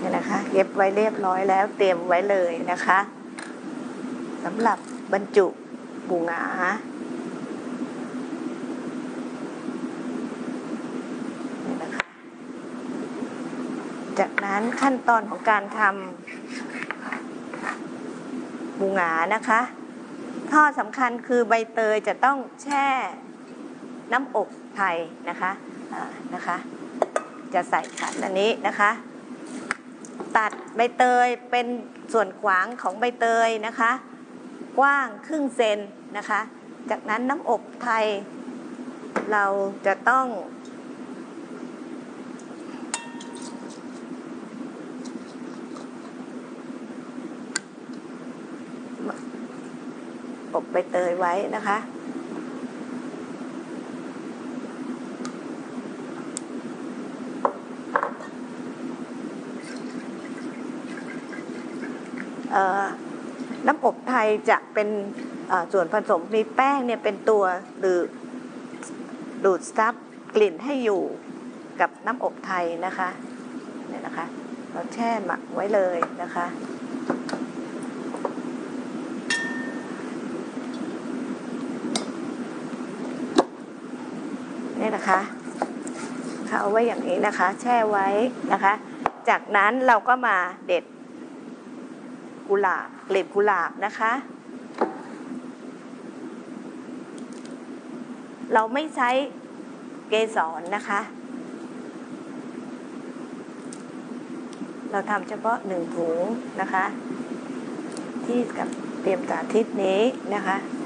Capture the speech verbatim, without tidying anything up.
เนี่ยนะคะเย็บไว้เรียบร้อยแล้วเตรียมไว้เลยนะคะสำหรับบรรจุบูหงาเนี่ยนะคะจากนั้นขั้นตอนของการทำบูหงานะคะข้อสำคัญคือใบเตยจะต้องแช่น้ำอบไทยนะคะนะคะจะใส่ขันอันนี้นะคะตัดใบเตยเป็นส่วนขวางของใบเตยนะคะกว้างครึ่งเซนนะคะจากนั้นน้ำอบไทยเราจะต้องอบใบเตยไว้นะคะน้ำอบไทยจะเป็นส่วนผสมมีแป้งเนี่ยเป็นตัวหรือดูดซับกลิ่นให้อยู่กับน้ำอบไทยนะคะเนี่ยนะคะเราแช่หมักไว้เลยนะคะนี่นะคะเขาเอาไว้อย่างนี้นะคะแช่ไว้นะคะจากนั้นเราก็มาเด็ดกุหลาบกลีบกุหลาบนะคะเราไม่ใช้เกสรนะคะเราทำเฉพาะหนึ่งถุงนะคะที่กับเตรียมสาธิตนี้นะคะ